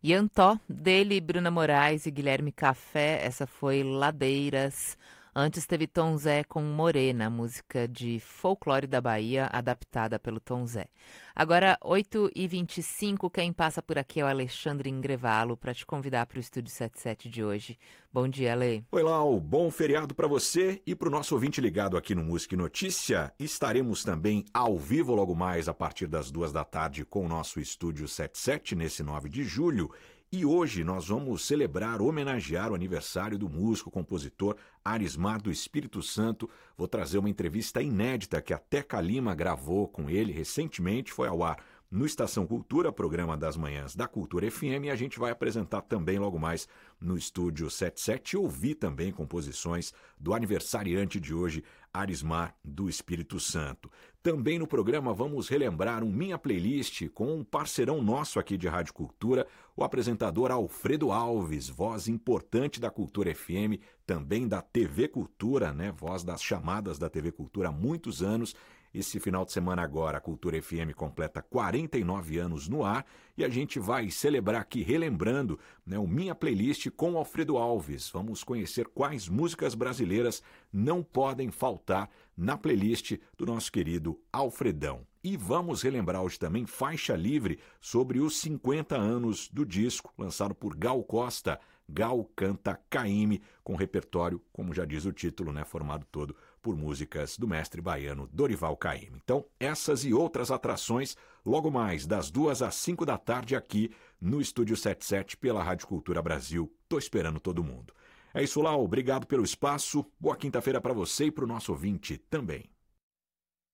Iantó, dele, Bruna Moraes e Guilherme Café, essa foi Ladeiras. Antes teve Tom Zé com Morena, música de folclore da Bahia, adaptada pelo Tom Zé. Agora, 8h25, quem passa por aqui é o Alexandre Ingrevalo, para te convidar para o Estúdio 77 de hoje. Bom dia, Ale. Oi, Lau, bom feriado para você e para o nosso ouvinte ligado aqui no Música e Notícia. Estaremos também ao vivo logo mais a partir das 2 da tarde com o nosso Estúdio 77, nesse 9 de julho. E hoje nós vamos celebrar, homenagear o aniversário do músico, compositor Arismar do Espírito Santo. Vou trazer uma entrevista inédita que a Teca Lima gravou com ele recentemente, foi ao ar no Estação Cultura, programa das manhãs da Cultura FM, e a gente vai apresentar também logo mais no Estúdio 77 e ouvir também composições do aniversariante de hoje, Arismar do Espírito Santo. Também no programa vamos relembrar um Minha Playlist com um parceirão nosso aqui de Rádio Cultura, o apresentador Alfredo Alves, voz importante da Cultura FM, também da TV Cultura, né? Voz das chamadas da TV Cultura há muitos anos. Esse final de semana agora, a Cultura FM completa 49 anos no ar e a gente vai celebrar aqui, relembrando, né, o Minha Playlist com Alfredo Alves. Vamos conhecer quais músicas brasileiras não podem faltar na playlist do nosso querido Alfredão. E vamos relembrar hoje também Faixa Livre sobre os 50 anos do disco, lançado por Gal Costa. Gal canta Caymmi, com repertório, como já diz o título, né, formado todo por músicas do mestre baiano Dorival Caymmi. Então, essas e outras atrações, logo mais das 2 às 5 da tarde aqui no Estúdio 77 pela Rádio Cultura Brasil. Tô esperando todo mundo. É isso, Lau. Obrigado pelo espaço. Boa quinta-feira para você e para o nosso ouvinte também.